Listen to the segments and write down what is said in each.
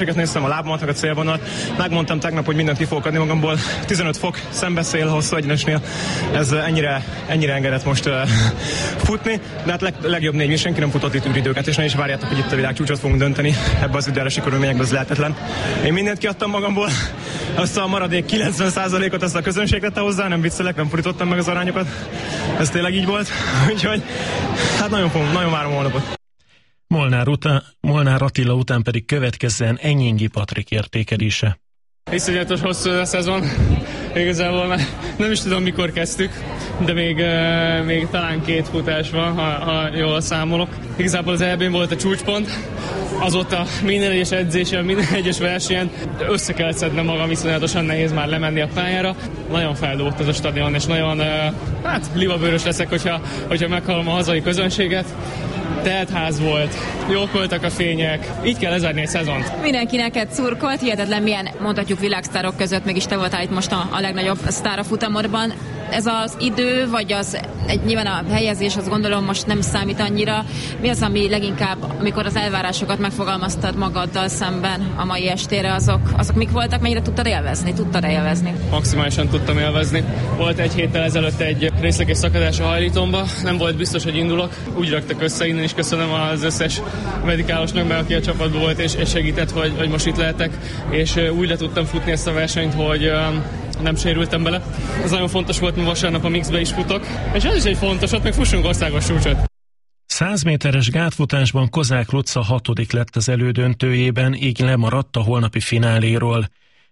Néztem a lábamat, a célvonalat, megmondtam tegnap, hogy mindent ki fogok adni magamból. 15 fok, szembeszél, hosszú egyenesnél. Ez ennyire engedett most futni, de hát legjobb négy, senki nem futott itt űridőket, és ne is várjátok, hogy itt a világcsúcsot fogunk dönteni. Ebben az időjárási körülményekben ez lehetetlen. Én mindent kiadtam magamból, azt a maradék 90%-ot azt a közönség tette hozzá, nem viccelek, nem fordítottam meg az arányokat. Ez tényleg így volt, úgyhogy hát nagyon várom a holnapot. Molnár Attila után pedig következzen Enyingi Patrik értékelése. Iszonyatos hosszú a szezon, igazából nem is tudom mikor kezdtük, de még talán 2 futás van, ha jól számolok. Igazából az EB-n volt a csúcspont, azóta minden egyes edzésen, minden egyes versenyen össze kellett szednem magam, iszonyatosan nehéz már lemenni a pályára. Nagyon feldúlt ez a stadion, és nagyon libabőrös leszek, hogyha meghallom a hazai közönséget. Telt ház volt, jók voltak a fények, így kell lezárni egy szezont. Mindenki neked szurkolt, hihetetlen milyen, mondhatjuk, világsztárok között mégis te voltál itt most a legnagyobb sztár a futamodban. Ez az idő, vagy nyilván a helyezés, azt gondolom most nem számít annyira. Mi az, ami leginkább, amikor az elvárásokat megfogalmaztad magaddal szemben a mai estére, azok mik voltak, mennyire tudtad élvezni? Maximálisan tudtam élvezni. Volt egy héttel ezelőtt egy részleges szakadás a hajlítomba, nem volt biztos, hogy indulok. Úgy raktak össze, innen is köszönöm az összes medikálosnak, mert aki a csapatban volt és segített, hogy most itt lehetek, és úgy le tudtam futni ezt a versenyt, hogy nem sérültem bele. Ez nagyon fontos volt, mert vasárnap a mixbe is futok, és ez is egy fontos, ott meg fussunk országos csúcsot. 100 méteres gátfutásban Kozák Luca 6. lett az elődöntőjében, így lemaradt a holnapi fináléról.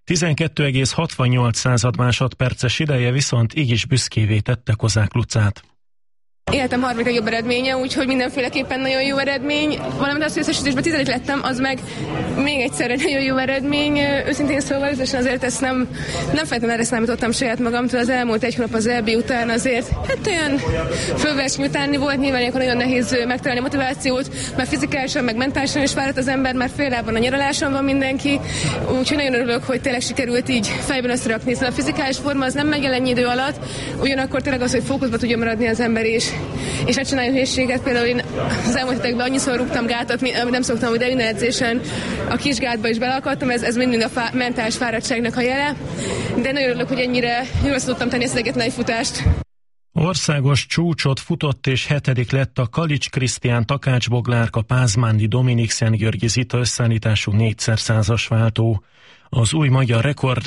12,68 másodperces ideje viszont így is büszkévé tette Kozák Lucát. Életem harmadik legjobb eredménye, úgyhogy mindenféleképpen nagyon jó eredmény. Valamint az, hogy összesítésben 10. lettem, az meg még egyszer egy nagyon jó eredmény. Őszintén szóval azért ezt nem feltétlenül erre számítottam saját magamtól. Az elmúlt egy hónap az EB után azért olyan fölverseny utáni volt, nyilván ilyenkor nagyon nehéz megtalálni a motivációt, mert fizikálisan, meg mentálisan is fáradt az ember, már félában a nyaraláson van mindenki. Úgyhogy nagyon örülök, hogy tényleg sikerült így fejben összerakni, hiszen a fizikális forma az nem megy el ennyi idő alatt, ugyanakkor tényleg az, hogy fókuszba tudja maradni az ember és ne csináljon hülyeséget. Például én az elmúlt hetekben annyiszor rúgtam gátat, amit nem szoktam, de minden edzésen a kis gátba is belakadtam, ez mind a mentális fáradtságnak a jele, de nagyon örülök, hogy ennyire jól tudtam tenni ezt az egyetlen futást. Országos csúcsot futott és 7. lett a Kalics Krisztián Takács Boglárka Pázmándi Dominik Szentgyörgyi Zita összeállítású 4x100-as váltó. Az új magyar rekord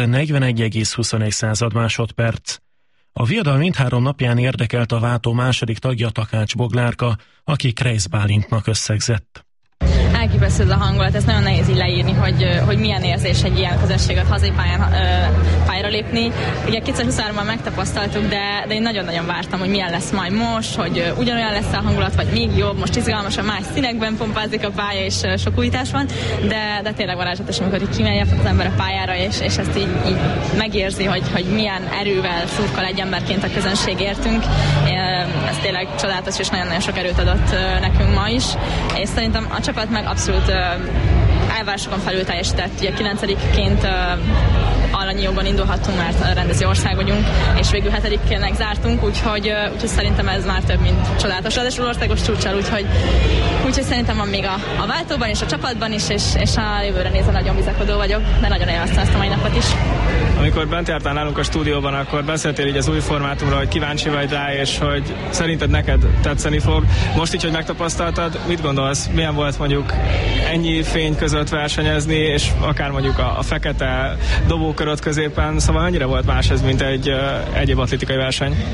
41,21 másodperc. A viadal mindhárom napján érdekelt a váltó második tagja Takács Boglárka, aki Kreisz Bálintnak összegzett. Elképesztő ez a hangulat, ez nagyon nehéz így leírni, hogy milyen érzés egy ilyen közönséget hazai pályára lépni. Ugye 2023-ban megtapasztaltuk, de én nagyon-nagyon vártam, hogy milyen lesz majd most, hogy ugyanolyan lesz a hangulat, vagy még jobb, most izgalmasan más színekben pompázik a pálya, és sok újítás van, de tényleg varázslatos, amikor így kimegy az ember a pályára, és ezt így megérzi, hogy milyen erővel szurkol egy emberként a közönség értünk. Ez tényleg csodálatos, és nagyon-nagyon sok erőt adott nekünk ma is, és szerintem a csapat meg abszolút elvárásokon felül teljesített. Ugye 9-ként alanyi jogban indulhattunk, mert rendező ország vagyunk, és végül 7-nek zártunk, úgyhogy szerintem ez már több, mint csodálatos. Ráadásul országos csúccsal, úgyhogy szerintem van még a váltóban és a csapatban is, és a jövőre nézve nagyon bizakodó vagyok, de nagyon élveztem ezt a mai napot is. Amikor bent jártál nálunk a stúdióban, akkor beszéltél így az új formátumra, hogy kíváncsi vagy rá, és hogy szerinted neked tetszeni fog. Most így, hogy megtapasztaltad, mit gondolsz? Milyen volt mondjuk ennyi fény között versenyezni, és akár mondjuk a fekete dobóköröt középen, szóval annyira volt más ez, mint egy egyéb atlétikai verseny?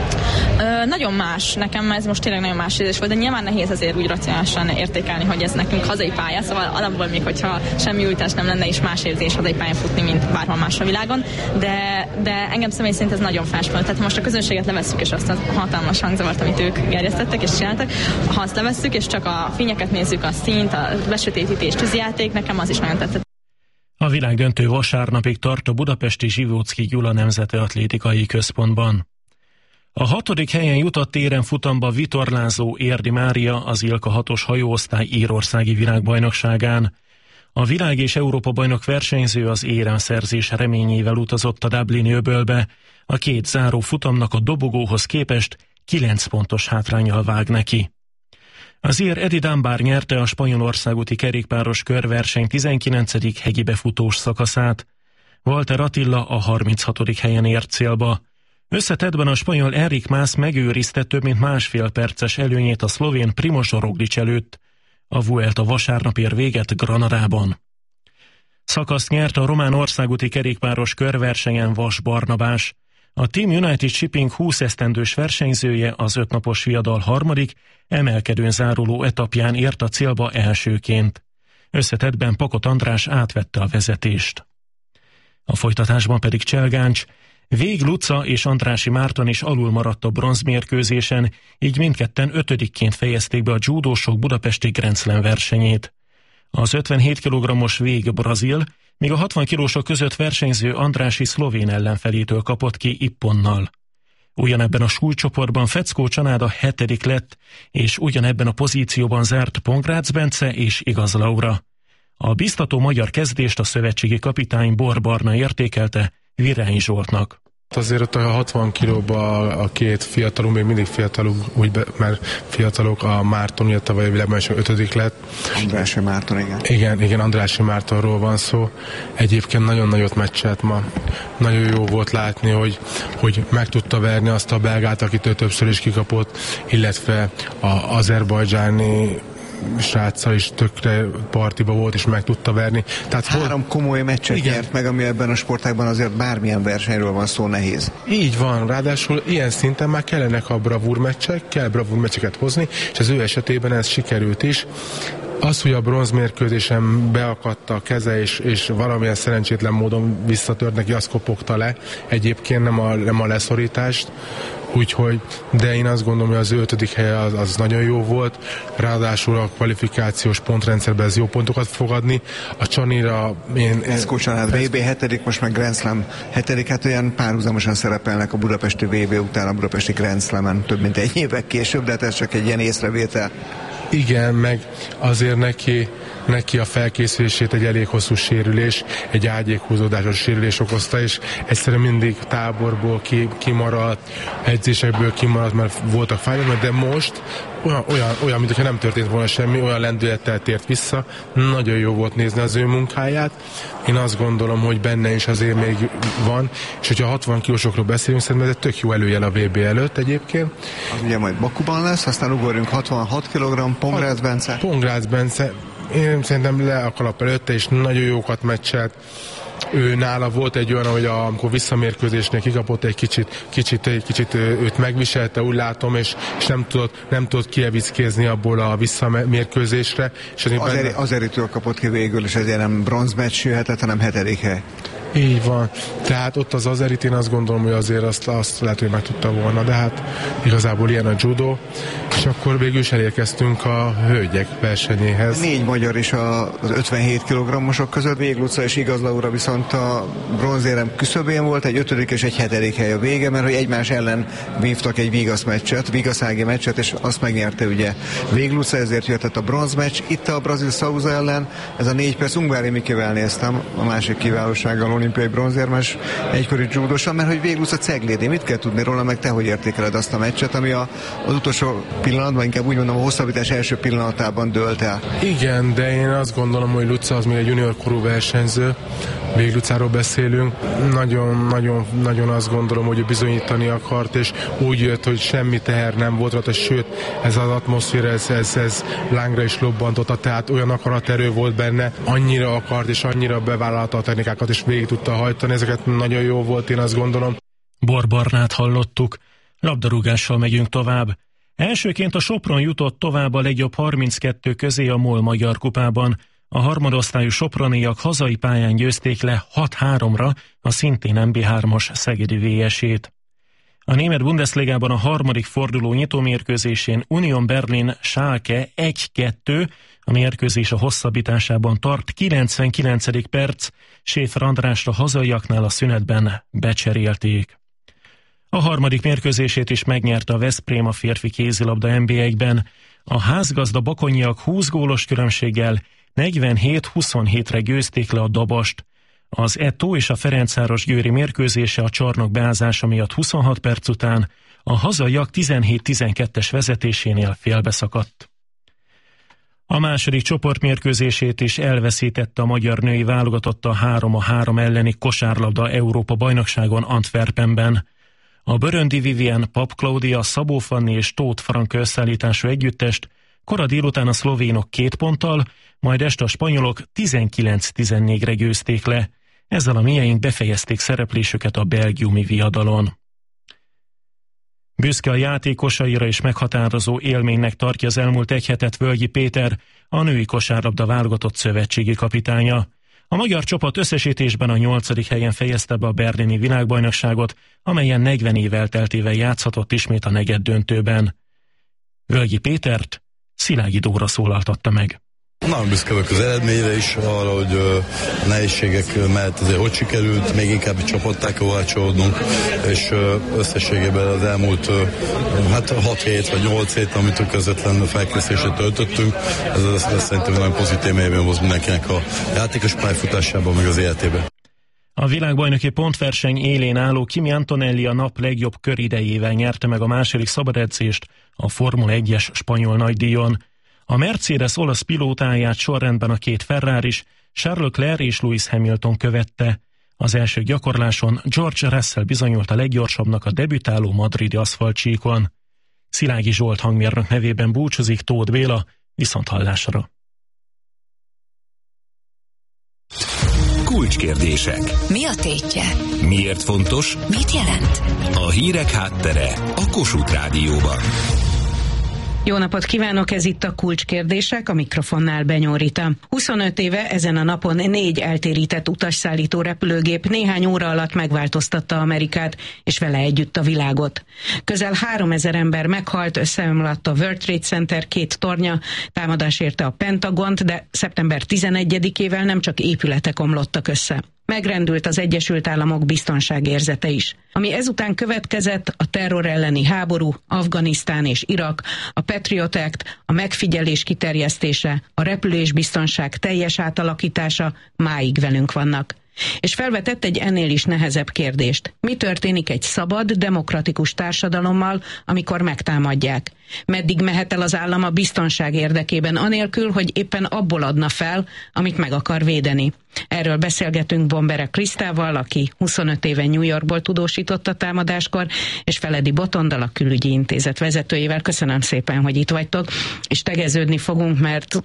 Nagyon más, nekem ez most tényleg nagyon más érzés volt, de nyilván nehéz azért úgy racionálisan értékelni, hogy ez nekünk hazai pálya, szóval alapból még, hogyha semmi újítás nem lenne, és más érzés hazai pályán futni, mint bárhol más a világon, de engem személy szerint ez nagyon fásból. Tehát most a közönséget levesszük, és azt a hatalmas hangzavart, amit ők gerjesztettek és csináltak, ha azt levesszük, és csak a fényeket nézzük, a színt, a besötétítés, tűzijáték, nekem az is nagyon tetszett. A világdöntő vasárnapig tart a budapesti Zsivóczky Gyula Nemzeti Atlétikai Központban. A 6. helyen jutott téren futamba vitorlázó Érdi Mária az Ilka 6-os hajóosztály írországi világbajnokságán. A világ- és Európa-bajnok versenyző az éremszerzés reményével utazott a Dublini öbölbe. A két záró futamnak a dobogóhoz képest 9 pontos hátránnyal vág neki. Azért Eddie Dunbar nyerte a spanyol országúti kerékpáros körverseny 19. hegyi befutós szakaszát. Walter Attila a 36. helyen ért célba. Összetettben a spanyol Enric Mas megőrizte több mint másfél perces előnyét a szlovén Primož Roglič előtt. A Vuelta vasárnap ér véget Granadában. Szakaszt nyert a román országúti kerékpáros körversenyen Vas Barnabás. A Team United Shipping 20 esztendős versenyzője az 5 napos viadal harmadik, emelkedőn záruló etapján ért a célba elsőként. Összetettben Pakot András átvette a vezetést. A folytatásban pedig Cselgáncs, Vég Luca és Andrássy Márton is alul maradt a bronzmérkőzésen, így mindketten 5-ként fejezték be a judósok budapesti Grand Slam versenyét. Az 57 kg-os Vég brazil, míg a 60 kilósok között versenyző Andrássy szlovén ellenfelétől kapott ki ipponnal. Ugyanebben a súlycsoportban Feckó Csanáda 7. lett, és ugyanebben a pozícióban zárt Pongrácz Bence és Igaz Laura. A biztató magyar kezdést a szövetségi kapitány Bor Barna értékelte Virányi Zsoltnak. Azért ott a 60 kilóban a két fiatalunk, még mindig fiatalok, mert fiatalok, a Márton, ugye tavaly a világbajnokság 5. lett. Andrássy Márton, igen. Igen, Andrássy Mártonról van szó. Egyébként nagyon nagyot meccselt ma. Nagyon jó volt látni, hogy meg tudta verni azt a belgát, akitől többször is kikapott, illetve az azerbajdzsáni sráccal is tökre partiba volt, és meg tudta verni. Tehát 3 komoly meccset nyert meg, ami ebben a sportágban azért bármilyen versenyről van szó, nehéz. Így van, ráadásul ilyen szinten már kellenek a bravúrmeccsek, kell bravúrmeccseket hozni, és az ő esetében ez sikerült is. Az, hogy a bronzmérkőzésen beakadt a keze, és valamilyen szerencsétlen módon visszatört neki, azt kopogta le. Egyébként nem a leszorítást, de én azt gondolom, hogy az 5. helye az nagyon jó volt, ráadásul a kvalifikációs pontrendszerben ez jó pontokat fogadni. A Csanira Eszkó Csanád VB 7., most meg Grand Slam 7., hát olyan párhuzamosan szerepelnek a budapesti VB után a budapesti Grand Slamen több mint egy évek később, de ez csak egy ilyen észrevétel. Igen, meg azért neki a felkészülését egy elég hosszú sérülés, egy ágyékhúzódásos sérülés okozta, és egyszerűen mindig táborból kimaradt, edzésekből kimaradt, mert voltak fájdalmak, de most olyan, mintha nem történt volna semmi, olyan lendülettel tért vissza. Nagyon jó volt nézni az ő munkáját. Én azt gondolom, hogy benne is azért még van, és hogyha 60 kilósokról beszélünk, szerintem ez egy tök jó előjel a VB előtt egyébként. Az ugye majd Bakuban lesz, aztán ugorjunk 66 kg, Pongrácz Bence. Pongrácz Bence, én szerintem le a kalap előtte, és nagyon jókat meccselt. Ő nála volt egy olyan, hogy amikor visszamérkőzésnél kikapott egy kicsit őt megviselte, úgy látom, és nem tudott kievickézni abból a visszamérkőzésre. Az Eritől kapott ki végül, és ezért nem bronzmeccs jöhetett, hanem 7. hely. Így van. Tehát ott az Azerit, én azt gondolom, hogy azért azt lehet, hogy meg tudta volna, de hát igazából ilyen a judo, és akkor végül is elérkeztünk a hölgyek versenyéhez. 4 magyar is az 57 kg-osok között, Vég Luca és Igaz Laura viszont a bronzérem küszöbén volt, egy 5. és egy 7. hely a vége, mert hogy egymás ellen vívtak egy vigaszági meccset, és azt megnyerte ugye Vég Luca, ezért jöhetett a bronzmeccs. Itt a brazil Souza ellen, ez a 4 perc, Ungvári Mikivel néztem, a másik kiválósággal olimpiai bronzérmes egykori judosan, mert hogy Vég Luca Ceglédi, mit kell tudni róla, meg te hogy értékeled azt a meccset, ami az utolsó pillanatban, inkább úgy mondom, a hosszabbítás első pillanatában dőlt el. Igen, de én azt gondolom, hogy Luca az még egy junior korú versenyző, Vég Lucáról beszélünk, nagyon azt gondolom, hogy ő bizonyítani akart, és úgy jött, hogy semmi teher nem volt rajta, sőt, ez az atmoszféra, ez lángra is lobbantotta, tehát olyan akaraterő volt benne, annyira akart, és annyira bevállalta a technikákat, és végig tudta hajtani, ezeket nagyon jó volt, én azt gondolom. Bor Barnát hallottuk, labdarúgással megyünk tovább. Elsőként a Sopron jutott tovább a legjobb 32 közé a MOL Magyar Kupában. A harmadosztályú soproniak hazai pályán győzték le 6-3-ra a szintén MB3-as Szegedi VS-ét. A német Bundesligában a harmadik forduló nyitómérkőzésén Union Berlin Schalke 1-2, a mérkőzés a hosszabbításában tart, 99. perc, Schäfer Andrásra hazaiaknál a szünetben becserélték. A harmadik mérkőzését is megnyerte a Veszprém a férfi kézilabda NB1-ben. A házgazda bakonyiak 20 gólos különbséggel 47-27-re győzték le a Dabast. Az Eto és a Ferencváros-Győri mérkőzése a csarnok beázása miatt 26 perc után a hazaiak 17-12-es vezetésénél félbeszakadt. A második csoportmérkőzését is elveszítette a magyar női válogatott a 3-3 elleni kosárlabda Európa bajnokságon Antwerpenben. A Böröndi Vivien, Pap Klaudia, Szabó Fanni és Tóth Frank összeállítású együttest kora délután a szlovénok 2 ponttal, majd este a spanyolok 19-14-re győzték le. Ezzel a mieink befejezték szereplésüket a belgiumi viadalon. Büszke a játékosaira és meghatározó élménynek tartja az elmúlt egy hetet Völgyi Péter, a női kosárlabda válogatott szövetségi kapitánya. A magyar csapat összesítésben a 8. helyen fejezte be a berlini világbajnokságot, amelyen 40 év elteltével játszhatott ismét a negyeddöntőben. Völgyi Pétert Szilágyi Dóra szólaltatta meg. Nagyon büszke vagyok az eredményre is, arra, hogy a nehézségek mellett azért hogy sikerült, még inkább egy csapattá kovácsolódnunk, és összességében az elmúlt 6 hét vagy 8 hét, amit közvetlen felkészülésre töltöttünk, ez szerintem nagyon pozitív élmény volt mindenkinek a játékos pályafutásában, meg az életében. A világbajnoki pontverseny élén álló Kimi Antonelli a nap legjobb köridejével nyerte meg a második szabadedzést a Formula 1-es spanyol nagydíjon. A Mercedes olasz pilótáját sorrendben a 2 Ferraris, Charles Leclerc és Lewis Hamilton követte. Az első gyakorláson George Russell bizonyult a leggyorsabbnak a debütáló madridi aszfaltcsíkon. Szilágyi Zsolt hangmérnök nevében búcsúzik Tóth Béla, viszonthallásra. Kulcskérdések. Mi a tétje? Miért fontos? Mit jelent? A hírek háttere a Kossuth Rádióban. Jó napot kívánok, ez itt a Kulcskérdések, a mikrofonnál Benyó Rita. 25 éve ezen a napon 4 eltérített utasszállító repülőgép néhány óra alatt megváltoztatta Amerikát, és vele együtt a világot. Közel 3000 ember meghalt, összeomlott a World Trade Center 2 tornya, támadás érte a Pentagont, de szeptember 11-ével nem csak épületek omlottak össze. Megrendült az Egyesült Államok biztonságérzete is. Ami ezután következett, a terror elleni háború, Afganisztán és Irak, a Patriot Act, a megfigyelés kiterjesztése, a repülésbiztonság teljes átalakítása máig velünk vannak. És felvetett egy ennél is nehezebb kérdést. Mi történik egy szabad, demokratikus társadalommal, amikor megtámadják? Meddig mehet el az állam a biztonság érdekében, anélkül, hogy éppen abból adna fel, amit meg akar védeni? Erről beszélgetünk Bombere Krisztával, aki 25 éve New Yorkból tudósított a támadáskor, és Feledi Botondal, a Külügyi Intézet vezetőjével. Köszönöm szépen, hogy itt vagytok, és tegeződni fogunk, mert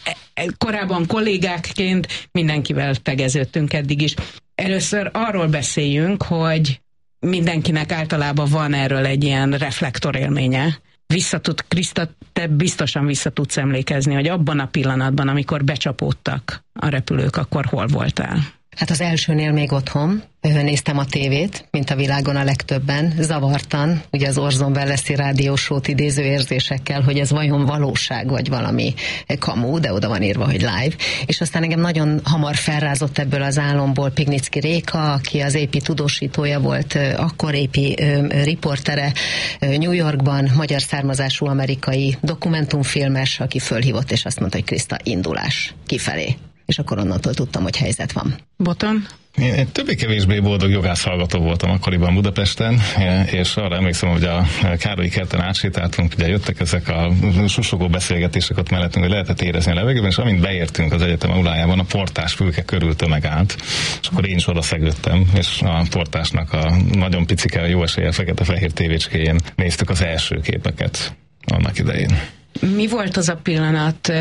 korábban kollégákként mindenkivel tegeződtünk eddig is. Először arról beszéljünk, hogy mindenkinek általában van erről egy ilyen reflektorélménye. Kriszta, te biztosan vissza tudsz emlékezni, hogy abban a pillanatban, amikor becsapódtak a repülők, akkor hol voltál? Hát az elsőnél még otthon néztem a tévét, mint a világon a legtöbben, zavartan, ugye az Orson Welles-i rádiósót idéző érzésekkel, hogy ez vajon valóság, vagy valami kamu, de oda van írva, hogy live. És aztán engem nagyon hamar felrázott ebből az álomból Pignicki Réka, aki az AP tudósítója volt, akkor AP riportere New Yorkban, magyar származású amerikai dokumentumfilmes, aki fölhívott, és azt mondta, hogy Kriszta, indulás kifelé. És akkor onnantól tudtam, hogy helyzet van. Boton? Én többé-kevésbé boldog jogászhallgató voltam akkoriban Budapesten, és arra emlékszem, hogy a Károlyi kerten átsétáltunk, ugye jöttek ezek a susogó beszélgetések ott mellettünk, hogy lehetett érezni a levegőben, és amint beértünk az egyetem aulájában, a portás fülke körül tömeg állt, és akkor én is oda szegődtem, és a portásnak a nagyon picike, jó eséllyel fekete-fehér tévécskéjén néztük az első képeket annak idején. Mi volt az a pillanat,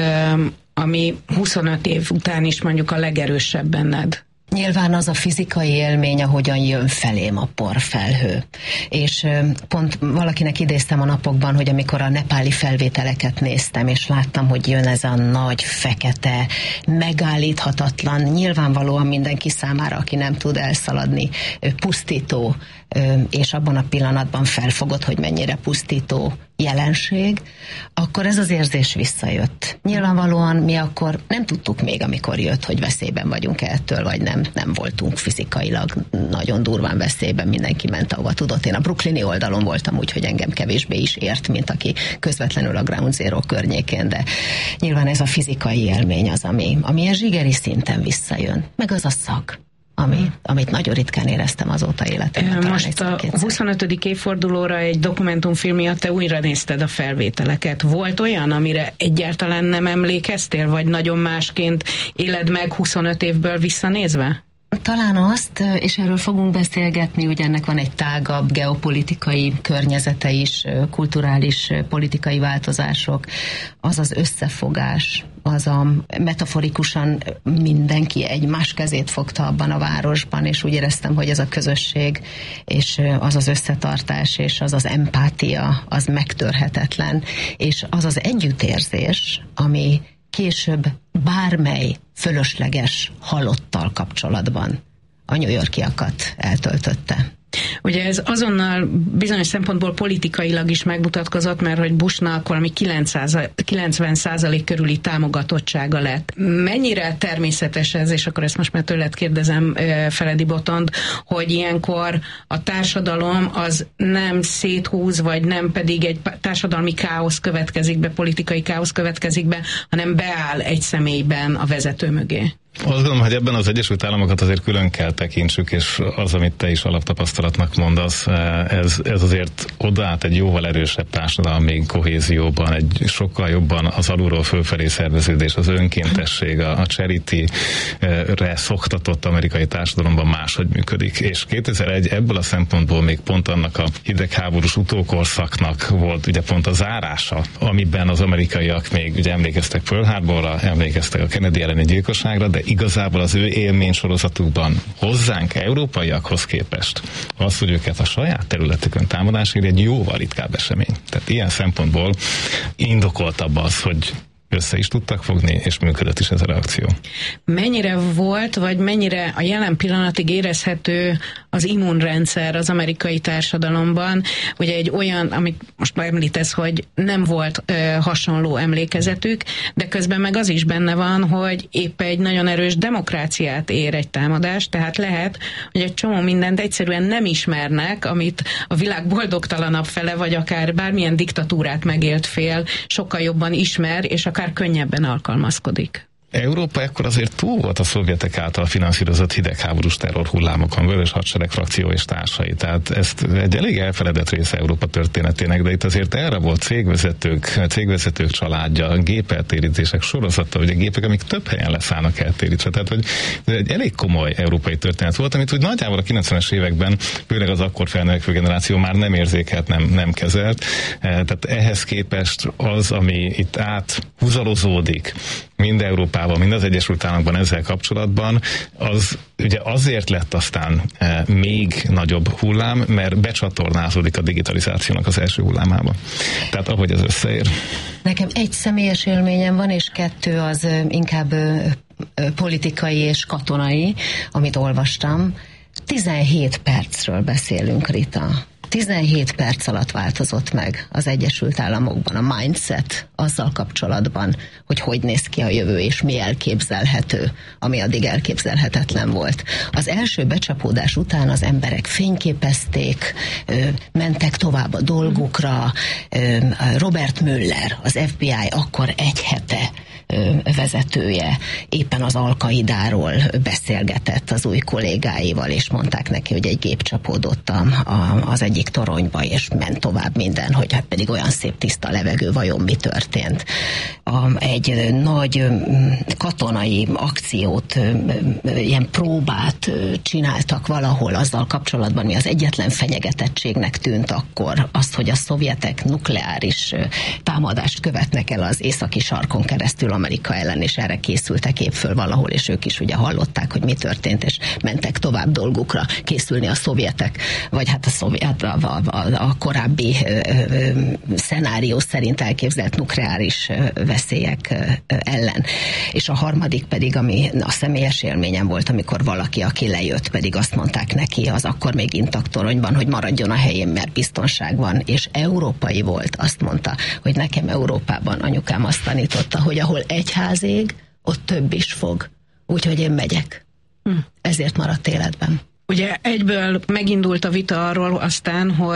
ami 25 év után is mondjuk a legerősebb benned? Nyilván az a fizikai élmény, ahogyan jön felém a porfelhő. És pont valakinek idéztem a napokban, hogy amikor a nepáli felvételeket néztem, és láttam, hogy jön ez a nagy, fekete, megállíthatatlan, nyilvánvalóan mindenki számára, aki nem tud elszaladni, pusztító, és abban a pillanatban felfogod, hogy mennyire pusztító jelenség, akkor ez az érzés visszajött. Nyilvánvalóan mi akkor nem tudtuk még, amikor jött, hogy veszélyben vagyunk ettől, vagy nem voltunk fizikailag nagyon durván veszélyben, mindenki ment, ahova tudott. Én a brooklyni oldalon voltam, úgyhogy engem kevésbé is ért, mint aki közvetlenül a Ground Zero környékén, de nyilván ez a fizikai élmény az, ami ilyen zsigeri szinten visszajön. Meg az a szag, amit nagyon ritkán éreztem azóta életemben. Most a 25. évfordulóra egy dokumentumfilm miatt te újra nézted a felvételeket. Volt olyan, amire egyáltalán nem emlékeztél, vagy nagyon másként éled meg 25 évből visszanézve? Talán azt, és erről fogunk beszélgetni, hogy ennek van egy tágabb geopolitikai környezete is, kulturális, politikai változások, az az összefogás, az a metaforikusan mindenki egymás kezét fogta abban a városban, és úgy éreztem, hogy ez a közösség, és az az összetartás, és az az empátia, az megtörhetetlen, és az az együttérzés, ami később bármely fölösleges halottal kapcsolatban a New Yorkiakat eltöltötte. Ugye ez azonnal bizonyos szempontból politikailag is megmutatkozott, mert hogy Bushnak valami 90% körüli támogatottsága lett. Mennyire természetes ez, és akkor ezt most már tőled kérdezem, Feledi Botond, hogy ilyenkor a társadalom az nem széthúz, vagy nem pedig egy társadalmi káosz következik be, politikai káosz következik be, hanem beáll egy személyben a vezető mögé? Azt gondolom, hogy ebben az Egyesült Államokat azért külön kell tekintsük, és az, amit te is alaptapasztalatnak mondasz, ez azért odaállt egy jóval erősebb társadalmi kohézióban, egy sokkal jobban az alulról fölfelé szerveződés, az önkéntesség, a charity-re szoktatott amerikai társadalomban máshogy működik. És 2001 ebből a szempontból még pont annak a hidegháborús utókorszaknak volt ugye pont a zárása, amiben az amerikaiak még ugye emlékeztek Pearl Harborra, emlékeztek a Kennedy elleni gyilkosságra, de igazából az ő élménysorozatukban hozzánk, európaiakhoz képest az, hogy őket a saját területükön támadás éri, egy jóval ritkább esemény. Tehát ilyen szempontból indokoltabb az, hogy össze is tudtak fogni, és működött is ez a reakció. Mennyire volt, vagy mennyire a jelen pillanatig érezhető az immunrendszer az amerikai társadalomban? Ugye egy olyan, amit most már említesz, hogy nem volt hasonló emlékezetük, de közben meg az is benne van, hogy épp egy nagyon erős demokráciát ér egy támadás, tehát lehet, hogy egy csomó mindent egyszerűen nem ismernek, amit a világ boldogtalanabb fele, vagy akár bármilyen diktatúrát megélt fél sokkal jobban ismer, és akár könnyebben alkalmazkodik. Európa ekkor azért túl volt a szovjetek által finanszírozott hidegháborús terrorhullámokon, Vörös Hadsereg frakció és társai. Tehát ezt egy elég elfeledett része Európa történetének, de itt azért erre volt cégvezetők családja, gépeltérítések sorozata, ugye gépek, amik több helyen leszállnak eltérítve. Tehát, hogy egy elég komoly európai történet volt, amit úgy nagyjából a 90-es években, főleg az akkor felnövekvő generáció már nem érzékelt, nem kezelt. Tehát ehhez képest az, ami itt áthúzalozódik, mind Európában, mind az Egyesült Államokban ezzel kapcsolatban, az ugye azért lett aztán még nagyobb hullám, mert becsatornázódik a digitalizációnak az első hullámába. Tehát ahogy ez összeér. Nekem egy személyes élményem van, és kettő az inkább politikai és katonai, amit olvastam. 17 percről beszélünk, Rita. 17 perc alatt változott meg az Egyesült Államokban a mindset azzal kapcsolatban, hogy néz ki a jövő, és mi elképzelhető, ami addig elképzelhetetlen volt. Az első becsapódás után az emberek fényképezték, mentek tovább a dolgukra. Robert Mueller, az FBI akkor egy hete vezetője éppen az Al-Qaidáról beszélgetett az új kollégáival, és mondták neki, hogy egy gép csapódott az egyik toronyba, és ment tovább minden, hogy hát pedig olyan szép tiszta levegő, vajon mi történt. Egy nagy katonai akciót, ilyen próbát csináltak valahol azzal kapcsolatban, mi az egyetlen fenyegetettségnek tűnt akkor, azt, hogy a szovjetek nukleáris támadást követnek el az északi sarkon keresztül Amerika ellen, és erre készültek épp föl valahol, és ők is ugye hallották, hogy mi történt, és mentek tovább dolgukra készülni a szovjetek, vagy hát a korábbi szenárió szerint elképzelt nukleáris veszélyek ellen. És a harmadik pedig, ami a személyes élményem volt, amikor valaki, aki lejött, pedig azt mondták neki az akkor még intakt toronyban, hogy maradjon a helyén, mert biztonság van, és európai volt, azt mondta, hogy nekem Európában anyukám azt tanította, hogy ahol egy ház ég, ott több is fog. Úgyhogy én megyek. Ezért maradt életben. Ugye egyből megindult a vita arról aztán, hogy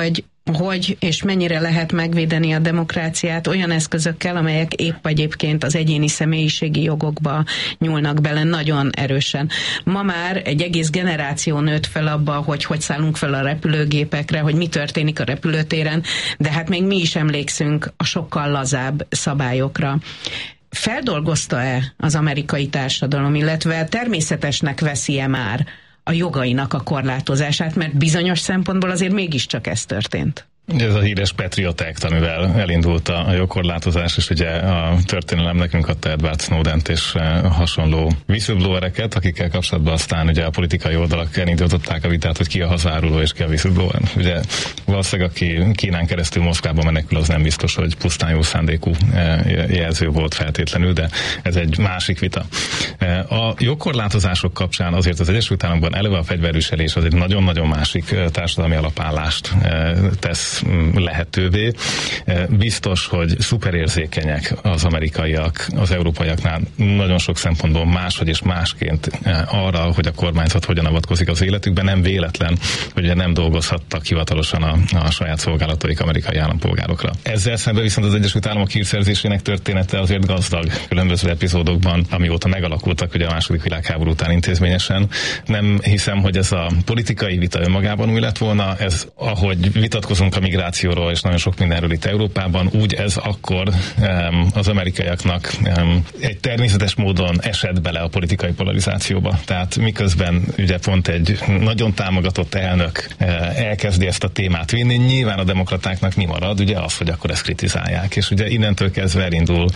hogy és mennyire lehet megvédeni a demokráciát olyan eszközökkel, amelyek épp egyébként az egyéni személyiségi jogokba nyúlnak bele nagyon erősen. Ma már egy egész generáció nőtt fel abba, hogy szállunk fel a repülőgépekre, hogy mi történik a repülőtéren, de hát még mi is emlékszünk a sokkal lazább szabályokra. Feldolgozta-e az amerikai társadalom, illetve természetesnek veszi-e már a jogainak a korlátozását, mert bizonyos szempontból azért mégiscsak ez történt? Ez a híres Patriot Act, amivel elindult a jogkorlátozás, és ugye a történelem nekünk adta Edward Snowdent és hasonló whistleblowereket, akikkel kapcsolatban aztán ugye a politikai oldalak elindították a vitát, hogy ki a hazáruló és ki a whistleblower. Ugye valószínűleg aki Kínán keresztül Moszkvába menekül, az nem biztos, hogy pusztán jó szándékú jelző volt feltétlenül, de ez egy másik vita. A jogkorlátozások kapcsán azért az Egyesült Államokban eleve a fegyverviselés az egy nagyon-nagyon másik társadalmi alapállást tesz lehetővé. Biztos, hogy szuperérzékenyek az amerikaiak, az európaiaknál nagyon sok szempontból máshogy és másként arra, hogy a kormányzat hogyan avatkozik az életükben. Nem véletlen, hogy nem dolgozhattak hivatalosan a saját szolgálataik amerikai állampolgárokra. Ezzel szemben viszont az Egyesült Államok hírszerzésének története azért gazdag különböző epizódokban, amióta megalakultak ugye a második világháború után intézményesen. Nem hiszem, hogy ez a politikai vita önmagában új lett volna. Ez, ahogy vitatkozunk a migrációról és nagyon sok mindenről itt Európában, úgy ez akkor az amerikaiaknak egy természetes módon esett bele a politikai polarizációba. Tehát miközben ugye pont egy nagyon támogatott elnök elkezdi ezt a témát vinni, nyilván a demokratáknak mi marad? Ugye az, hogy akkor ezt kritizálják. És ugye innentől kezdve elindul,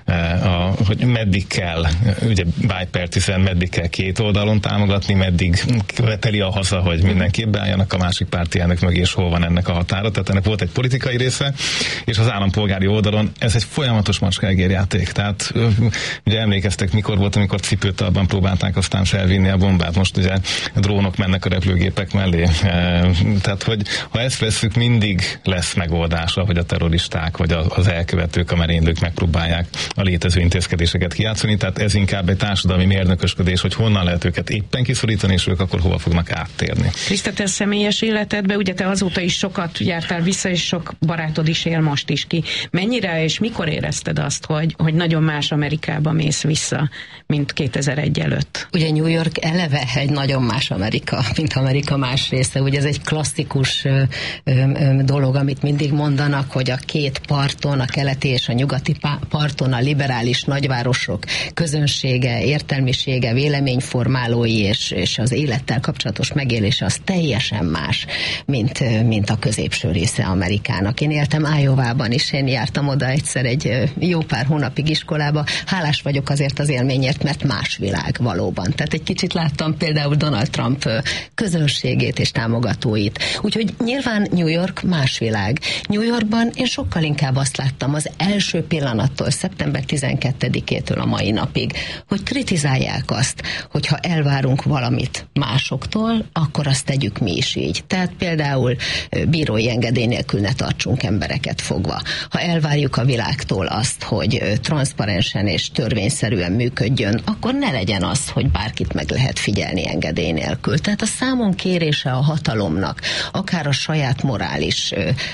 hogy meddig kell, ugye bipartisan, meddig kell két oldalon támogatni, meddig követeli a haza, hogy mindenképp beálljanak a másik párti elnök mögé, és hol van ennek a határa. Tehát ennek volt egy politikai része, és az állampolgári oldalon ez egy folyamatos macskágérjáték. Tehát ugye emlékeztek, mikor volt, amikor cipőtalban próbálták aztán felvinni a bombát, most ugye a drónok mennek a repülőgépek mellé. Tehát, hogy ha ezt vesszük, mindig lesz megoldása, hogy a terroristák, vagy az elkövetők, a merénylők megpróbálják a létező intézkedéseket kijátszani. Tehát ez inkább egy társadalmi mérnökösködés, hogy honnan lehet őket éppen kiszorítani, és ők akkor hova fognak áttérni. Kriszta, te személyes életedben, ugye te azóta is sokat jártál vissza, és sok barátod is él most is ki. Mennyire és mikor érezted azt, hogy nagyon más Amerikába mész vissza, mint 2001 előtt? Ugye New York eleve egy nagyon más Amerika, mint Amerika más része. Ugye ez egy klasszikus dolog, amit mindig mondanak, hogy a két parton, a keleti és a nyugati parton a liberális nagyvárosok közönsége, értelmisége, véleményformálói és az élettel kapcsolatos megélése az teljesen más, mint a középső része Amerikának. Én éltem Iowában is, én jártam oda egyszer egy jó pár hónapig iskolába. Hálás vagyok azért az élményért, mert más világ valóban. Tehát egy kicsit láttam például Donald Trump közönségét és támogatóit. Úgyhogy nyilván New York más világ. New Yorkban én sokkal inkább azt láttam az első pillanattól, szeptember 12-től a mai napig, hogy kritizálják azt, hogyha elvárunk valamit másoktól, akkor azt tegyük mi is így. Tehát például bírói engedély nélkül ne tartsunk embereket fogva. Ha elvárjuk a világtól azt, hogy transzparensen és törvényszerűen működjön, akkor ne legyen az, hogy bárkit meg lehet figyelni engedély nélkül. Tehát a számon kérése a hatalomnak, akár a saját morális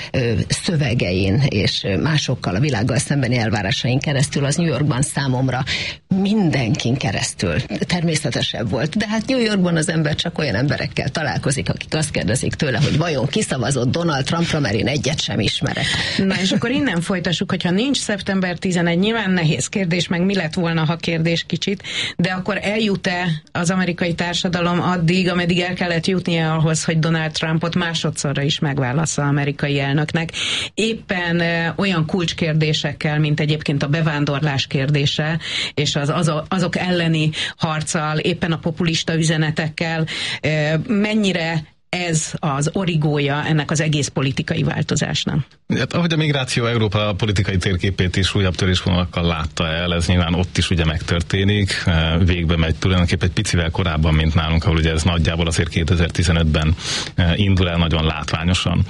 szövegein és másokkal, a világgal szembeni elvárásain keresztül, az New Yorkban számomra mindenkin keresztül természetesebb volt. De hát New Yorkban az ember csak olyan emberekkel találkozik, akik azt kérdezik tőle, hogy vajon kiszavazott Donald Trumpra, mert én egyet sem ismerek. Na és akkor innen folytassuk, hogyha nincs szeptember 11, nyilván nehéz kérdés, meg mi lett volna, ha kérdés kicsit, de akkor eljut-e az amerikai társadalom addig, ameddig el kellett jutnia ahhoz, hogy Donald Trumpot másodszorra is megválassza amerikai elnöknek. Éppen olyan kulcskérdésekkel, mint egyébként a bevándorlás kérdése, és azok elleni harccal, éppen a populista üzenetekkel, mennyire ez az origója ennek az egész politikai változásnak? Hát, ahogy a migráció Európa politikai térképét is újabb törésvonalakkal látta el, ez nyilván ott is ugye megtörténik, végbe megy tulajdonképp egy picivel korábban, mint nálunk, ahol ugye ez nagyjából azért 2015-ben indul el nagyon látványosan.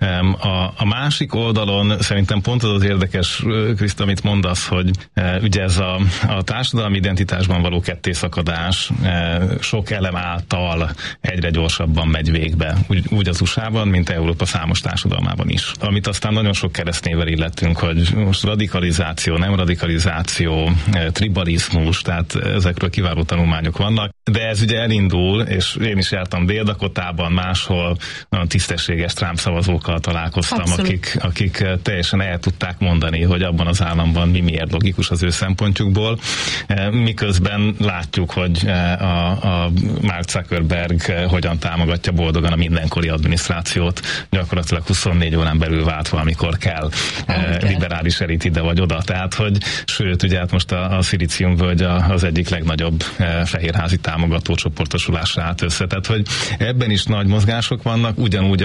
A másik oldalon szerintem pont az érdekes, Kriszta, amit mondasz, hogy ugye ez a társadalmi identitásban való kettészakadás sok elem által egyre gyorsabban megy végbe. mértékben, úgy az USA-ban, mint Európa számos társadalmában is. Amit aztán nagyon sok keresztnével illettünk, hogy most radikalizáció, nem radikalizáció, tribalizmus, tehát ezekről kiváló tanulmányok vannak, de ez ugye elindul, és én is jártam Dél-Dakotában, máshol nagyon tisztességes Trump szavazókkal találkoztam, akik teljesen el tudták mondani, hogy abban az államban miért logikus az ő szempontjukból, miközben látjuk, hogy a Mark Zuckerberg hogyan támogatja boldogan a mindenkori adminisztrációt, gyakorlatilag 24 órán belül váltva, amikor kell, liberális elit ide vagy oda. Tehát, hogy sőt, ugye hát most a Szilíciumvölgy az egyik legnagyobb fehérházi támogató csoportosulásra állt össze. Tehát, hogy ebben is nagy mozgások vannak, ugyanúgy,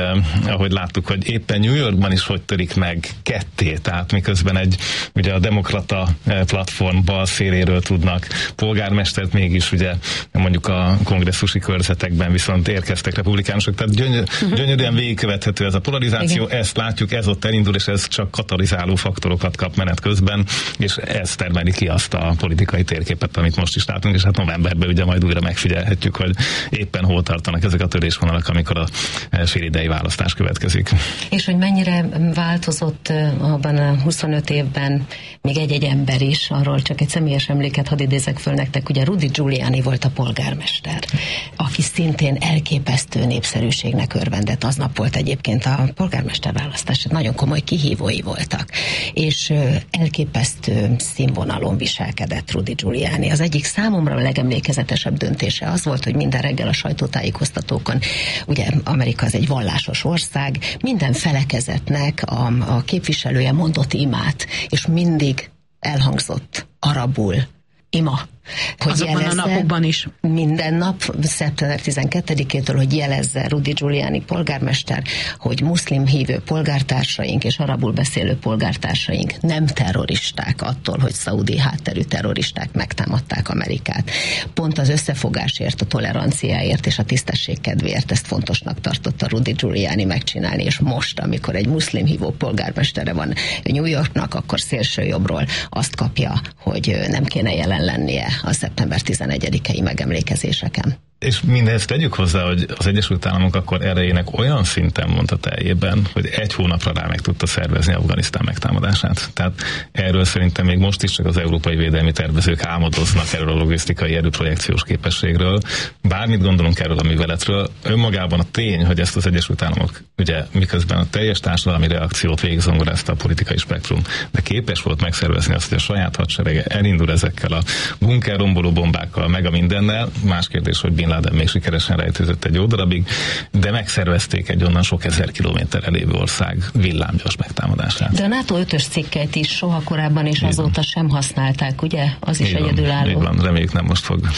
ahogy láttuk, hogy éppen New Yorkban is hogy törik meg ketté, tehát miközben ugye a demokrata platform bal széléről tudnak polgármestert, mégis ugye mondjuk a kongresszusi körzetekben viszont érkeztek republikánusok, tehát gyönyörűen végigkövethető ez a polarizáció. Igen. Ezt látjuk, ez ott elindul, és ez csak katalizáló faktorokat kap menet közben, és ez termeli ki azt a politikai térképet, amit most is látunk, és hát novemberben ugye majd újra megfigyelhetjük, hogy éppen hol tartanak ezek a törésvonalak, amikor a félidei választás következik. És hogy mennyire változott abban a 25 évben még egy ember is, arról csak egy személyes emléket hadd idézek föl nektek, ugye Rudy Giuliani volt a polgármester, aki szintén elképesztő népszerűségnek örvendett. Aznap volt egyébként a polgármester választás, nagyon komoly kihívói voltak, és elképesztő színvonalon viselkedett Rudy Giuliani. Az egyik számomra a legemlékezetesebb döntése az volt, hogy minden reggel a sajtótájékoztatókon, ugye Amerika az egy vallásos ország, minden felekezetnek a képviselője mondott imát, és mindig elhangzott arabul ima. Azokban a napokban is. Minden nap, szeptember 12-től, hogy jelezze Rudy Giuliani polgármester, hogy muszlim hívő polgártársaink és arabul beszélő polgártársaink nem terroristák attól, hogy szaudi hátterű terroristák megtámadták Amerikát. Pont az összefogásért, a toleranciáért és a tisztesség kedvéért ezt fontosnak tartotta Rudy Giuliani megcsinálni, és most, amikor egy muszlim hívó polgármestere van New Yorknak, akkor szélső jobbról azt kapja, hogy nem kéne jelen lennie a szeptember 11-i megemlékezéseken. És mindezt tegyük hozzá, hogy az Egyesült Államok akkor erejének olyan szinten mondta teljében, hogy egy hónapra rá meg tudta szervezni Afganisztán megtámadását. Tehát erről szerintem még most is csak az európai védelmi tervezők álmodoznak, erről a logisztikai erőprojekciós képességről. Bármit gondolunk erről a műveletről, önmagában a tény, hogy ezt az Egyesült Államok, ugye miközben a teljes társadalmi reakciót végigzongorázta a politikai spektrum, de képes volt megszervezni azt, hogy a saját hadserege elindul ezekkel a bunkerromboló bombákkal, meg a mindennel. Más kérdés, hogy Bin Laden még sikeresen rejtőzött egy jó darabig, de megszervezték egy onnan sok ezer kilométerre lévő ország villámgyors megtámadását. De a NATO 5-ös cikkeit is soha korábban és azóta sem használták, ugye? Az is egyedülálló. Így van, reméljük nem most fog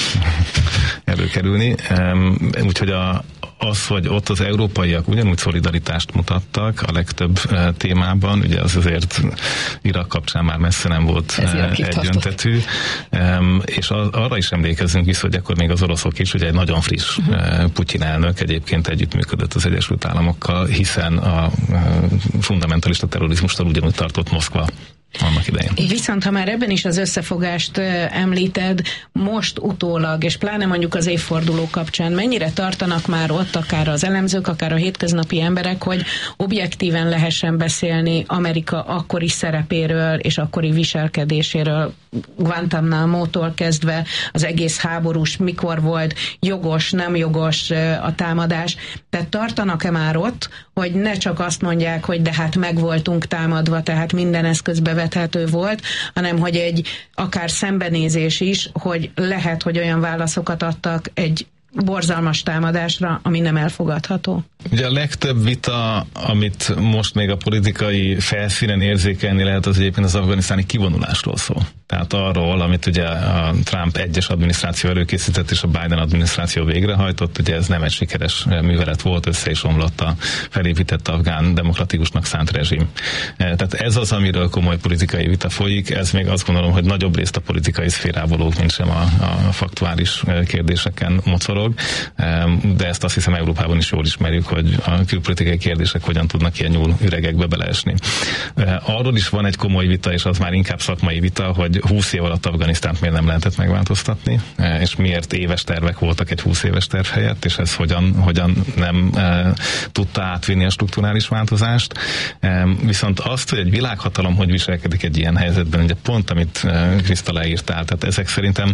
előkerülni. Úgyhogy az, hogy ott az európaiak ugyanúgy szolidaritást mutattak a legtöbb témában, ugye az azért Irak kapcsán már messze nem volt egyöntetű, és arra is emlékezzünk vissza, hogy akkor még az oroszok is, ugye egy nagyon friss Putyin elnök egyébként együttműködött az Egyesült Államokkal, hiszen a fundamentalista terrorizmustól ugyanúgy tartott Moszkva annak idején. Viszont ha már ebben is az összefogást említed, most utólag, és pláne mondjuk az évforduló kapcsán, mennyire tartanak már ott akár az elemzők, akár a hétköznapi emberek, hogy objektíven lehessen beszélni Amerika akkori szerepéről és akkori viselkedéséről, Guantánamo-tól kezdve az egész háborús, mikor volt jogos, nem jogos a támadás. Tehát tartanak-e már ott, hogy ne csak azt mondják, hogy de hát meg voltunk támadva, tehát minden eszköz bevethető volt, hanem hogy egy akár szembenézés is, hogy lehet, hogy olyan válaszokat adtak egy borzalmas támadásra, ami nem elfogadható. Ugye a legtöbb vita, amit most még a politikai felszínen érzékelni lehet, az egyébként az afganisztáni kivonulásról szól. Tehát arról, amit ugye a Trump egyes adminisztráció előkészített, és a Biden adminisztráció végrehajtott, ugye ez nem egy sikeres művelet volt, össze is omlott a felépített afgán demokratikusnak szánt rezsim. Tehát ez az, amiről komoly politikai vita folyik, ez még azt gondolom, hogy nagyobb részt a politikai szférából, mint sem a faktuális kérdéseken mocorog, de ezt azt hiszem Európában is jól ismerjük, hogy a külpolitikai kérdések hogyan tudnak ilyen nyúl üregekbe beleesni. Arról is van egy komoly vita, és az már inkább szakmai vita, hogy 20 év alatt Afganisztánt miért nem lehetett megváltoztatni, és miért éves tervek voltak egy 20 éves terv helyett, és ez hogyan nem tudta átvinni a strukturális változást. Viszont azt, hogy egy világhatalom hogy viselkedik egy ilyen helyzetben, ugye pont amit Kriszta leírtál, tehát ezek szerintem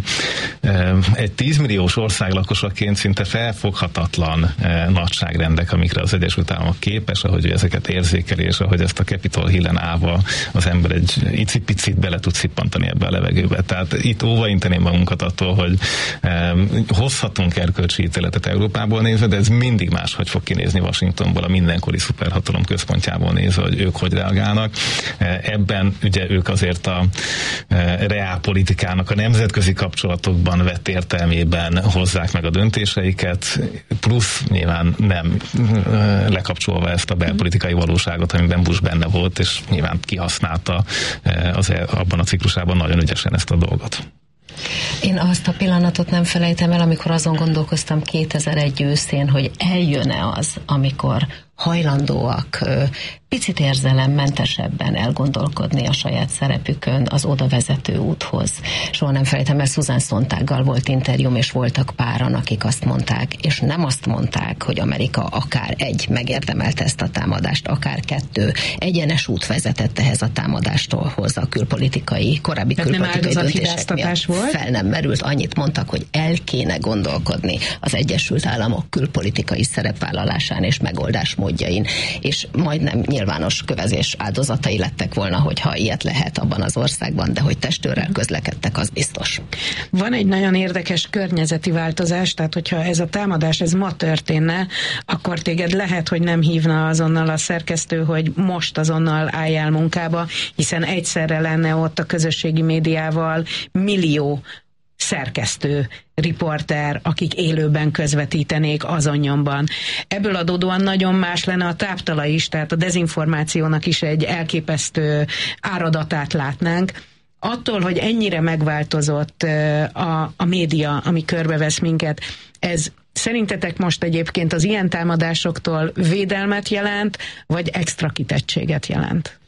egy 10 milliós ország lakosaként szinte felfoghatatlan nagyságrendek, amikre az Egyesült Államok képes, ahogy ezeket érzékeli, és ahogy ezt a Capitol Hillen állva az ember egy icipicit bele tud szippantani ebbe a levegőbe. Tehát itt óvainteném magunkat attól, hogy hozhatunk erkölcsi ítéletet Európából nézve, de ez mindig máshogy fog kinézni Washingtonból, a mindenkori szuperhatalom központjából nézve, hogy ők hogy reagálnak. Ebben ugye ők azért a reálpolitikának a nemzetközi kapcsolatokban vett értelmében hozzák meg a döntéseiket, plusz nyilván nem lekapcsolva ezt a belpolitikai valóságot, amiben Bush benne volt, és nyilván kihasználta abban a ciklusában nagyon ügyesen ezt a dolgot. Én azt a pillanatot nem felejtem el, amikor azon gondolkoztam 2001 őszén, hogy eljön-e az, amikor hajlandóak picit érzelemmentesebben elgondolkodni a saját szerepükön az oda vezető úthoz. Soha nem felejtem el, Susan Sontaggal volt interjúm, és voltak páran, akik azt mondták, és nem azt mondták, hogy Amerika akár egy megérdemelte ezt a támadást, akár kettő egyenes út vezetett ehhez a támadástól a külpolitikai, korábbi külpolitikai döntések miatt volt? Fel nem merült, annyit mondtak, hogy el kéne gondolkodni az Egyesült Államok külpolitikai szerepvállalásán és megoldás módjain, és majdnem nyilvános kövezés áldozatai lettek volna, hogyha ilyet lehet abban az országban, de hogy testőrrel közlekedtek, az biztos. Van egy nagyon érdekes környezeti változás, tehát hogyha ez a támadás, ez ma történne, akkor téged lehet, hogy nem hívna azonnal a szerkesztő, hogy most azonnal álljál munkába, hiszen egyszerre lenne ott a közösségi médiával millió szerkesztő, riporter, akik élőben közvetítenék azon nyomban. Ebből adódóan nagyon más lenne a táptala is, tehát a dezinformációnak is egy elképesztő áradatát látnánk. Attól, hogy ennyire megváltozott a média, ami körbevesz minket, ez szerintetek most egyébként az ilyen támadásoktól védelmet jelent, vagy extra kitettséget jelent?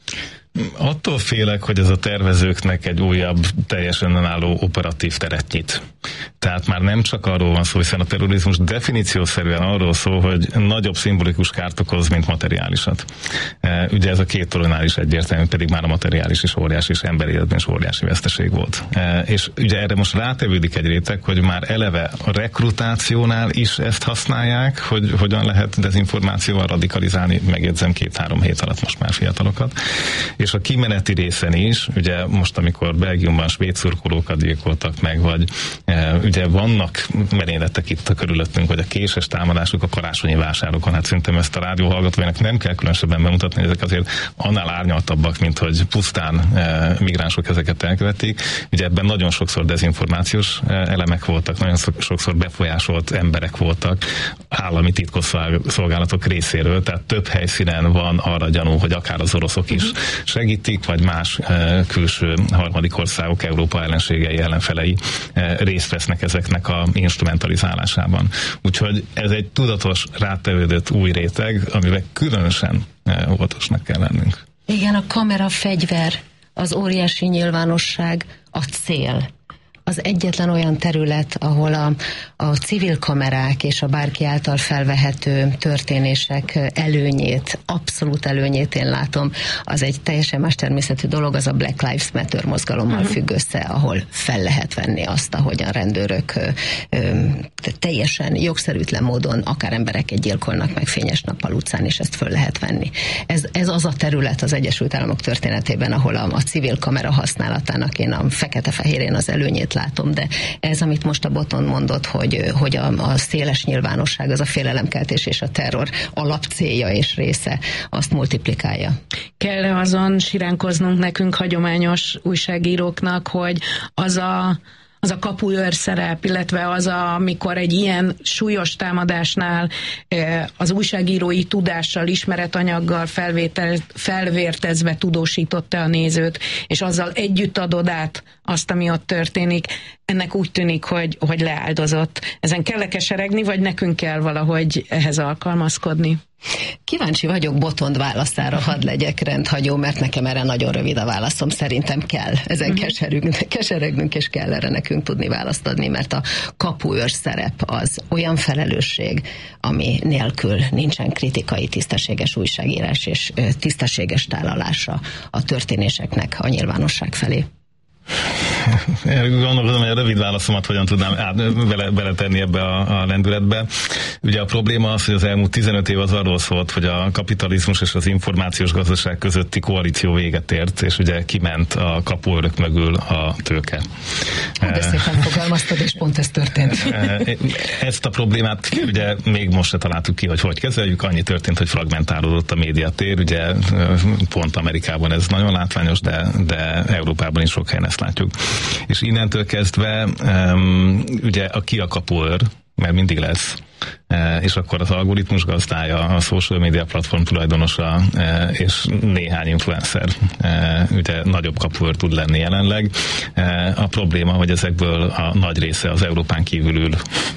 Attól félek, hogy ez a tervezőknek egy újabb, teljesen önálló operatív teret nyit. Tehát már nem csak arról van szó, hiszen a terrorizmus definíciószerűen arról szól, hogy nagyobb szimbolikus kárt okoz, mint materiálisat. Ugye ez a két dolognál is egyértelmű, pedig már a materiális is óriási, és emberi életben is óriási veszteség volt. És ugye erre most rátevődik egy réteg, hogy már eleve a rekrutációnál is ezt használják, hogy hogyan lehet dezinformációval radikalizálni, megjegyzem 2-3 hét alatt most már fiatalokat. És a kimeneti részen is, ugye most, amikor Belgiumban svéd szurkolókat gyilkoltak meg, vagy ugye vannak merényletek itt a körülöttünk, hogy a késes támadások a karácsonyi vásárokon, hát szerintem ezt a rádió hallgatóinak nem kell különösebben bemutatni, ezek azért annál árnyaltabbak, mint hogy pusztán migránsok ezeket elkövetik. Ugye ebben nagyon sokszor dezinformációs elemek voltak, nagyon sokszor befolyásolt emberek voltak állami titkosszolgálatok részéről, tehát több helyszínen van arra gyanú, hogy akár az oroszok is segítik, vagy más külső harmadik országok, Európa ellenségei, ellenfelei részt vesznek ezeknek a instrumentalizálásában. Úgyhogy ez egy tudatos, rátevődött új réteg, amivel különösen óvatosnak kell lennünk. Igen, a kamera fegyver, az óriási nyilvánosság, a cél. Az egyetlen olyan terület, ahol a civil kamerák és a bárki által felvehető történések előnyét, abszolút előnyét én látom, az egy teljesen más természetű dolog, az a Black Lives Matter mozgalommal függ össze, ahol fel lehet venni azt, ahogyan rendőrök teljesen jogszerűtlen módon akár embereket gyilkolnak meg fényes nappal utcán, és ezt föl lehet venni. Ez az a terület az Egyesült Államok történetében, ahol a civil kamera használatának én a fekete-fehérén az előnyét látom, de ez, amit most a Boton mondott, hogy a széles nyilvánosság, az a félelemkeltés és a terror alapcélja és része, azt multiplikálja. Kell-e azon siránkoznunk nekünk hagyományos újságíróknak, hogy az a kapuőr szerep, illetve az, amikor egy ilyen súlyos támadásnál az újságírói tudással, ismeretanyaggal felvértezve tudósította a nézőt, és azzal együtt adod át azt, ami ott történik. Ennek úgy tűnik, hogy leáldozott. Ezen kell keseregni, vagy nekünk kell valahogy ehhez alkalmazkodni? Kíváncsi vagyok Botond válaszára, hadd legyek rendhagyó, mert nekem erre nagyon rövid a válaszom, szerintem kell. Ezen keseregnünk, és kell erre nekünk tudni választ adni, mert a kapuőr szerep az olyan felelősség, ami nélkül nincsen kritikai, tisztességes újságírás és tisztességes tálalása a történéseknek a nyilvánosság felé. Gondolkodom, hogy a rövid válaszomat hogyan tudnám beletenni ebbe a lendületbe. Ugye a probléma az, hogy az elmúlt 15 év az arról szólt, hogy a kapitalizmus és az információs gazdaság közötti koalíció véget ért, és ugye kiment a kapuőrök mögül a tőke. De szépen fogalmaztad, és pont ez történt. Ezt a problémát ugye még most se találtuk ki, hogy kezeljük. Annyi történt, hogy fragmentálódott a médiatér. Ugye pont Amerikában ez nagyon látványos, de Európában is sok helyen ezt látjuk. És innentől kezdve ugye ki a kapuőr, mert mindig lesz, és akkor az algoritmus gazdája, a social media platform tulajdonosa és néhány influencer ugye nagyobb kapuőr tud lenni jelenleg. A probléma, hogy ezekből a nagy része az Európán kívül ül.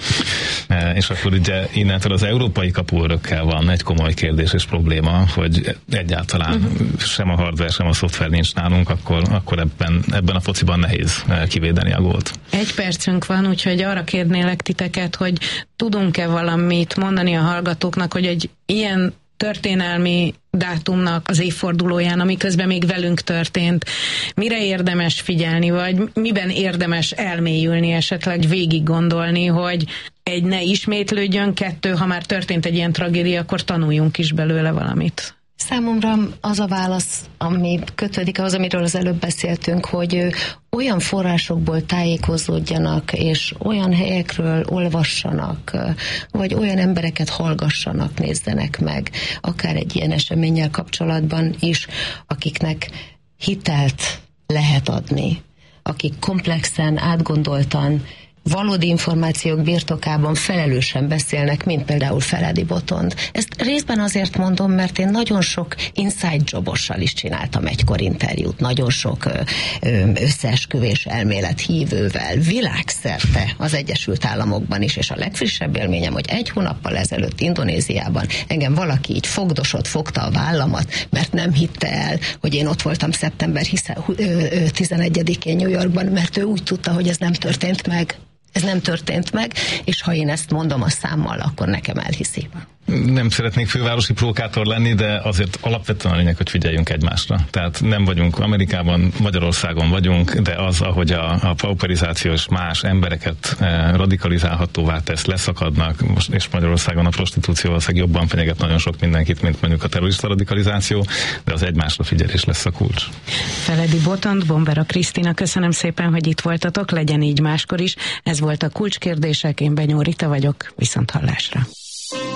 És akkor ugye innentől az európai kapuőrökkel van egy komoly kérdés és probléma, hogy egyáltalán sem a hardware, sem a szoftver nincs nálunk, akkor ebben a fociban nehéz kivédeni a gólt. 1 percünk van, úgyhogy arra kérnélek titeket, hogy tudunk-e valamit mondani a hallgatóknak, hogy egy ilyen történelmi dátumnak az évfordulóján, ami közben még velünk történt, mire érdemes figyelni, vagy miben érdemes elmélyülni, esetleg végig gondolni, hogy 1, ne ismétlődjön, 2, ha már történt egy ilyen tragédia, akkor tanuljunk is belőle valamit. Számomra az a válasz, ami kötődik ahhoz, amiről az előbb beszéltünk, hogy olyan forrásokból tájékozódjanak, és olyan helyekről olvassanak, vagy olyan embereket hallgassanak, nézzenek meg, akár egy ilyen eseménnyel kapcsolatban is, akiknek hitelt lehet adni, akik komplexen, átgondoltan, valódi információk birtokában felelősen beszélnek, mint például Feledi Botond. Ezt részben azért mondom, mert én nagyon sok inside jobossal is csináltam egykor interjút, nagyon sok összeesküvés elmélet hívővel, világszerte az Egyesült Államokban is, és a legfrissebb élményem, hogy 1 hónappal ezelőtt Indonéziában engem valaki így fogta a vállamat, mert nem hitte el, hogy én ott voltam szeptember 11-én New Yorkban, mert ő úgy tudta, hogy ez nem történt meg. Ez nem történt meg, és ha én ezt mondom a számmal, akkor nekem elhiszi. Nem szeretnék fővárosi provokátor lenni, de azért alapvetően a lényeg, hogy figyeljünk egymásra. Tehát nem vagyunk Amerikában, Magyarországon vagyunk, de az, ahogy a pauperizáció és más embereket radikalizálhatóvá tesz, leszakadnak, és Magyarországon a prostitúció valószínűleg jobban fenyeget nagyon sok mindenkit, mint mondjuk a terrorista radikalizáció, de az egymásra figyelés lesz a kulcs. Feledi Botond, Bombera Krisztina, köszönöm szépen, hogy itt voltatok, legyen így máskor is. Ez volt a Kulcskérdések, én Benyó Rita vagyok, viszonthallásra.